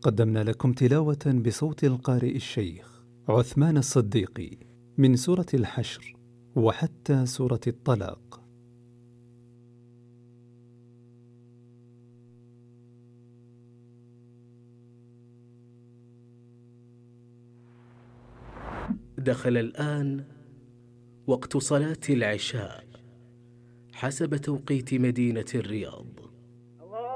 قدمنا لكم تلاوة بصوت القارئ الشيخ عثمان الصديقي من سورة الحشر وحتى سورة الطلاق. دخل الآن وقت صلاة العشاء حسب توقيت مدينة الرياض.